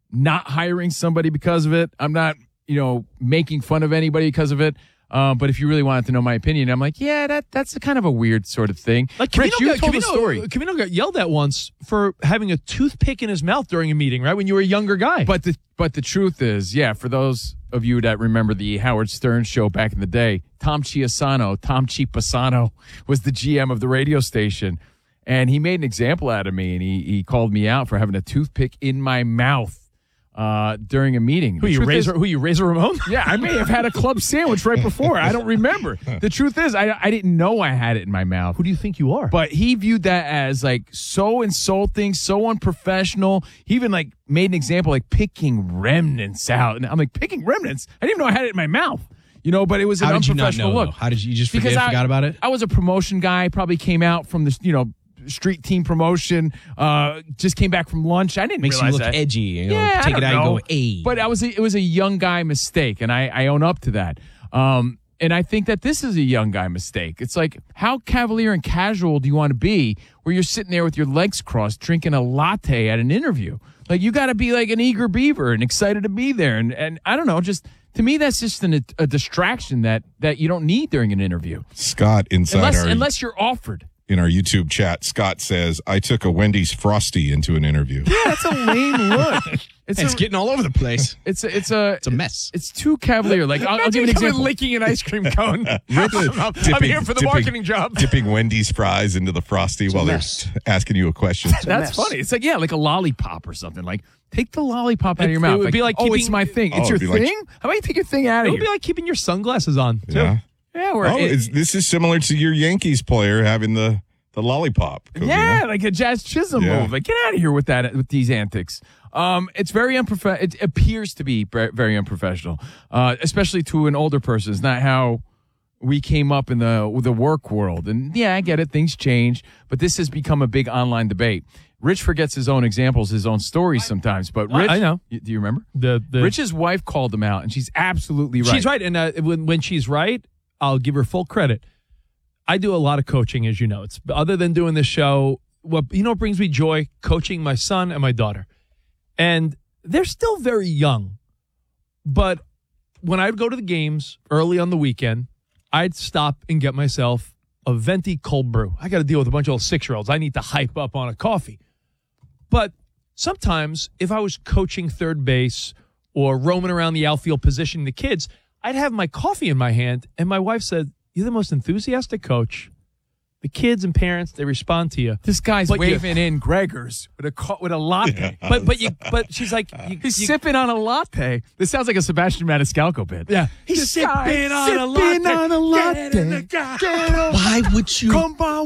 not hiring somebody because of it. I'm not, making fun of anybody because of it. But if you really wanted to know my opinion, I'm like, yeah, that's a kind of a weird sort of thing. Like Rich, you told a story. Camino got yelled at once for having a toothpick in his mouth during a meeting, right? When you were a younger guy. But the truth is, for those of you that remember the Howard Stern show back in the day, Tom Chiapasano was the GM of the radio station. And he made an example out of me, and he called me out for having a toothpick in my mouth during a meeting. Who you, Razor Ramon? Yeah, I may have had a club sandwich right before. I don't remember. The truth is, I didn't know I had it in my mouth. Who do you think you are? But he viewed that as like so insulting, so unprofessional. He even like made an example like picking remnants out. And I'm like, picking remnants? I didn't even know I had it in my mouth. But it was an unprofessional look. How did you just forgot about it? I was a promotion guy, probably came out from the, street team promotion, just came back from lunch. I didn't realize you look that. edgy. Take it out and go, hey. But it was a young guy mistake, and I own up to that. And I think that this is a young guy mistake. It's like, how cavalier and casual do you want to be where you're sitting there with your legs crossed drinking a latte at an interview? Like, you got to be like an eager beaver and excited to be there. And I don't know, just to me, that's just a distraction that you don't need during an interview. Scott, unless you're offered. In our YouTube chat, Scott says, I took a Wendy's Frosty into an interview. Yeah, that's a lame look. It's getting all over the place. It's a mess. It's too cavalier. Like, I'll give you an example. Licking an ice cream cone. I'm here for the marketing job. Dipping Wendy's fries into the Frosty while they're asking you a question. That's funny. It's like, like a lollipop or something. Like, take the lollipop out of your mouth. It would be like it's my thing. It's your thing? How about you take your thing out of here? It would be like keeping your sunglasses on, too. Yeah. Yeah, this is similar to your Yankees player having the lollipop. Yeah, like a Jazz Chisholm move. Like, get out of here with these antics. It's very unprofessional. It appears to be very unprofessional, especially to an older person. It's not how we came up in the work world. And yeah, I get it. Things change, but this has become a big online debate. Rich forgets his own examples, his own stories sometimes. But Rich, I know. Do you remember? Rich's wife called him out, and she's absolutely right. She's right, and when she's right, I'll give her full credit. I do a lot of coaching, as you know. It's other than doing this show, what brings me joy? Coaching my son and my daughter. And they're still very young. But when I'd go to the games early on the weekend, I'd stop and get myself a venti cold brew. I got to deal with a bunch of old 6-year-olds. I need to hype up on a coffee. But sometimes if I was coaching third base or roaming around the outfield positioning the kids, I'd have my coffee in my hand, and my wife said, "You're the most enthusiastic coach. The kids and parents, they respond to you." This guy's waving in Gregor's with a latte. Yeah. But she's like, he's sipping on a latte. This sounds like a Sebastian Maniscalco bit. Yeah, he's sipping on a latte. Why would you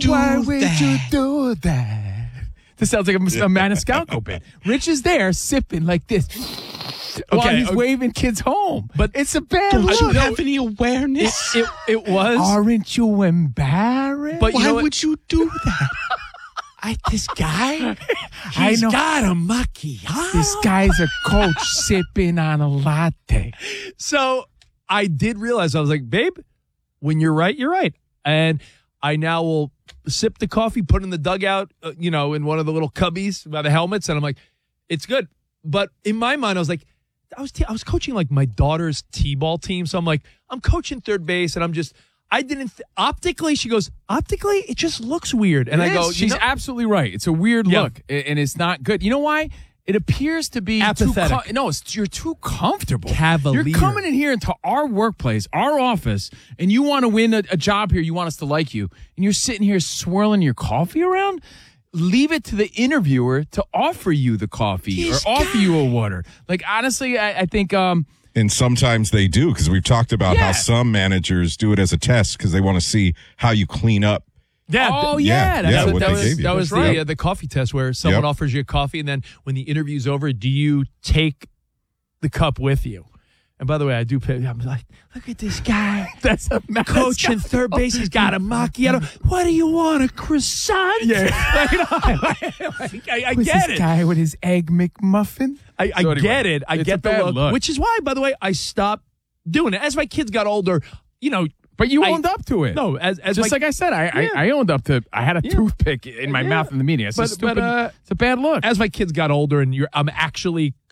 you do that? This sounds like a Maniscalco bit. Rich is there sipping like this. While he's waving kids home. But it's a bad look. Don't you have any awareness? It was. Aren't you embarrassed? But why would you do that? This guy, he's got a macchiato. This guy's a coach sipping on a latte. So I did realize, I was like, babe, when you're right, you're right. And I now will sip the coffee, put it in the dugout, in one of the little cubbies by the helmets. And I'm like, it's good. But in my mind, I was like, I was coaching like my daughter's t-ball team. So I'm like, I'm coaching third base and optically, she goes, optically, it just looks weird. And I go, she's absolutely right. It's a weird look and it's not good. You know why? It appears to be apathetic. You're too comfortable. Cavalier. You're coming in here into our workplace, our office, and you want to win a job here. You want us to like you. And you're sitting here swirling your coffee around? Leave it to the interviewer to offer you the coffee or offer you a water. Like, honestly, I think... and sometimes they do, because we've talked about how some managers do it as a test because they want to see how you clean up. Yeah. Oh, yeah. That was the coffee test where someone offers you a coffee, and then when the interview's over, do you take the cup with you? And by the way, I do pay. I'm like, look at this guy. That's a coach in third base. He's got a macchiato. What do you want, a croissant? Yeah. I get it. This guy with his egg McMuffin. I get it. I get the look. Which is why, by the way, I stopped doing it. As my kids got older, But you owned up to it. No, as just like I said, I owned up to. I had a toothpick in my mouth in the meeting. It's a bad look. As my kids got older, and I'm actually